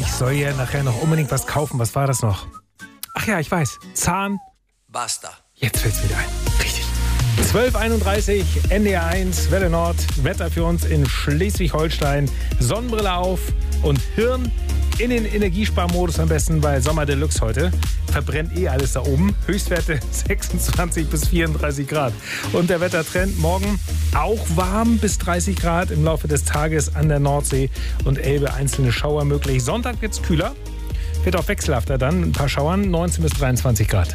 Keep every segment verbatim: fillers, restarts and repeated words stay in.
Ich soll ja nachher noch unbedingt was kaufen. Was war das noch? Ach ja, ich weiß. Zahn. Basta. Jetzt fällt's wieder ein. Richtig. zwölf Uhr einunddreißig, N D R eins, Welle Nord. Wetter für uns in Schleswig-Holstein. Sonnenbrille auf und Hirn in den Energiesparmodus am besten, weil Sommer Deluxe heute. Verbrennt eh alles da oben. Höchstwerte sechsundzwanzig bis vierunddreißig Grad. Und der Wettertrend morgen auch warm bis dreißig Grad im Laufe des Tages an der Nordsee und Elbe einzelne Schauer möglich. Sonntag wird's kühler. Wird auch wechselhafter dann. Ein paar Schauern, neunzehn bis dreiundzwanzig Grad.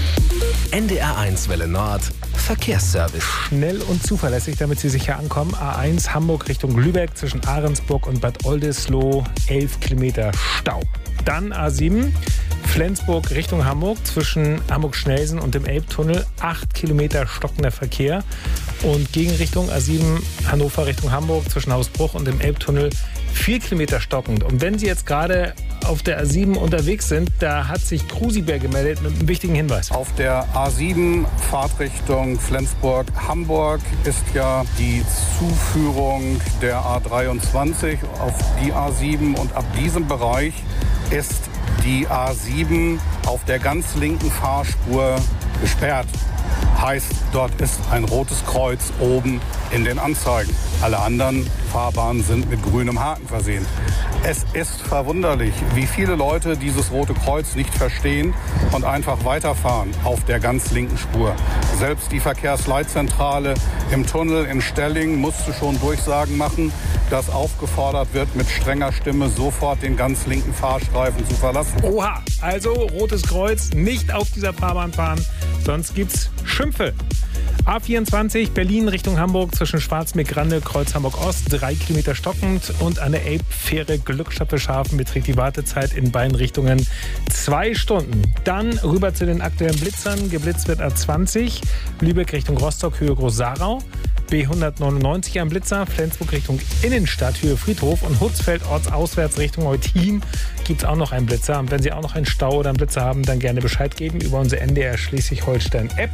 N D R eins Welle Nord. Verkehrsservice. Schnell und zuverlässig, damit Sie sicher ankommen. A eins Hamburg Richtung Lübeck zwischen Ahrensburg und Bad Oldesloe. elf Kilometer Stau. Dann A sieben Flensburg Richtung Hamburg zwischen Hamburg-Schnelsen und dem Elbtunnel. acht Kilometer stockender Verkehr. Und Gegenrichtung A sieben Hannover Richtung Hamburg zwischen Hausbruch und dem Elbtunnel. vier Kilometer stockend. Und wenn Sie jetzt gerade auf der A sieben unterwegs sind, da hat sich Krusibär gemeldet mit einem wichtigen Hinweis. Auf der A sieben Fahrtrichtung Flensburg-Hamburg ist ja die Zuführung der A dreiundzwanzig auf die A sieben und ab diesem Bereich ist die A sieben auf der ganz linken Fahrspur gesperrt. Heißt, dort ist ein rotes Kreuz oben in den Anzeigen. Alle anderen Fahrbahnen sind mit grünem Haken versehen. Es ist verwunderlich, wie viele Leute dieses rote Kreuz nicht verstehen und einfach weiterfahren auf der ganz linken Spur. Selbst die Verkehrsleitzentrale im Tunnel in Stelling musste schon Durchsagen machen, dass aufgefordert wird, mit strenger Stimme sofort den ganz linken Fahrstreifen zu verlassen. Oha, also rotes Kreuz, nicht auf dieser Fahrbahn fahren, sonst gibt's Schimpfe. A vierundzwanzig Berlin Richtung Hamburg zwischen Schwarzmeer-Grande, Kreuz Hamburg-Ost, drei Kilometer stockend und an der Elbfähre Glückstadt-Schafen beträgt die Wartezeit in beiden Richtungen zwei Stunden. Dann rüber zu den aktuellen Blitzern. Geblitzt wird A zwanzig, Lübeck Richtung Rostock, Höhe Groß-Sarau. B hundertneunundneunzig am Blitzer, Flensburg Richtung Innenstadt, Höhe Friedhof und Hutzfeld ortsauswärts Richtung Eutin gibt es auch noch einen Blitzer. Und wenn Sie auch noch einen Stau oder einen Blitzer haben, dann gerne Bescheid geben über unsere N D R Schleswig-Holstein-App.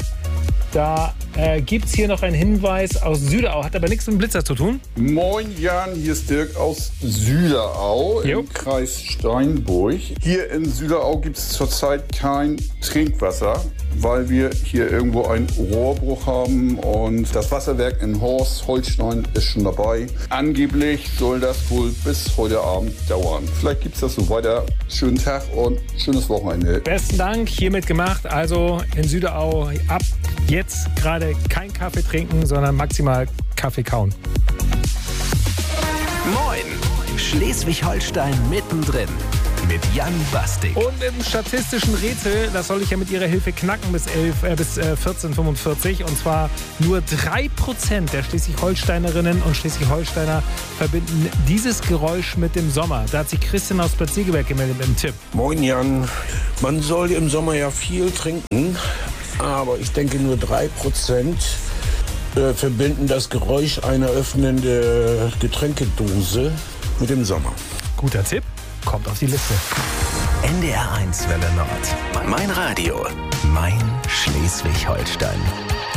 Da äh, gibt es hier noch einen Hinweis aus Süderau, hat aber nichts mit dem Blitzer zu tun. Moin Jan, hier ist Dirk aus Süderau jo. im Kreis Steinburg. Hier in Süderau gibt es zurzeit kein Trinkwasser, weil wir hier irgendwo einen Rohrbruch haben und das Wasserwerk in Horst, Holstein ist schon dabei. Angeblich soll das wohl bis heute Abend dauern. Vielleicht gibt es das so weiter. Schönen Tag und schönes Wochenende. Besten Dank, hiermit gemacht. Also in Süderau ab jetzt gerade kein Kaffee trinken, sondern maximal Kaffee kauen. Moin! Schleswig-Holstein mittendrin. Mit Jan Bastik. Und im statistischen Rätsel, das soll ich ja mit Ihrer Hilfe knacken bis, elf, äh, bis äh, vierzehn Uhr fünfundvierzig. Und zwar nur drei Prozent der Schleswig-Holsteinerinnen und Schleswig-Holsteiner verbinden dieses Geräusch mit dem Sommer. Da hat sich Christian aus Bad Segeberg gemeldet mit dem Tipp. Moin Jan, man soll im Sommer ja viel trinken, aber ich denke nur drei Prozent äh, verbinden das Geräusch einer öffnenden Getränkedose mit dem Sommer. Guter Tipp. Kommt auf die Liste. N D R eins Welle Nord. Mein Radio. Mein Schleswig-Holstein.